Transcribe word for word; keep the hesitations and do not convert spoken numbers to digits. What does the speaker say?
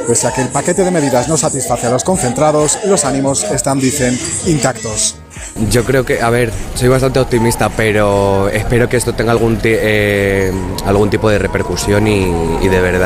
Pese a que el paquete de medidas no satisface a los concentrados, los ánimos están, dicen, intactos. Yo creo que, a ver, soy bastante optimista, pero espero que esto tenga algún, eh, algún tipo de repercusión y, y de verdad